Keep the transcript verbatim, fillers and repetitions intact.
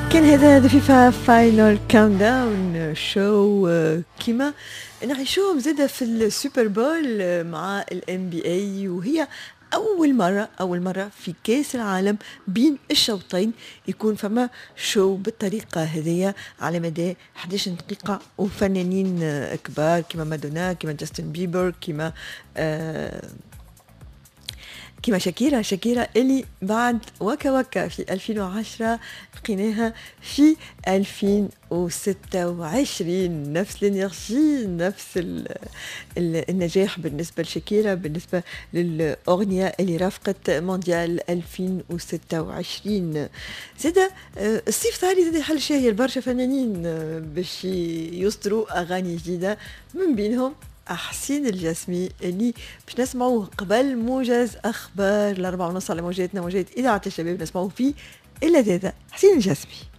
كان هذا ذا فيفا فاينل كاونت داون شو كيما نعيشوهم زاده في السوبر بول آه، مع الام بي اي، وهي اول مره اول مره في كاس العالم بين الشوطين يكون فما شو بالطريقه هذيا على مدى إحدى عشرة دقيقه، وفنانين آه، كبار كيما مادونا كيما جاستن بيبر كيما آه كيما شاكيرا شاكيرا اللي بعد وكا وكا في ألفين وعشرة لقيناها في ألفين وستة وعشرين، نفس الانرجي نفس ال ال النجاح بالنسبة لشاكيرا، بالنسبة للأغنية اللي رافقت مونديال ألفين وستة وعشرين. زادة آه، الصيف ثاني زاد يحل شاهي برشا فنانين آه، باش يصدروا أغاني جديدة، من بينهم حسين الجسمي اللي باش نسمعوه قبل موجز اخبار الاربعة ونص على موجاتنا موجات اذاعه الشباب، نسمعوه فيه الا هذا حسين الجسمي.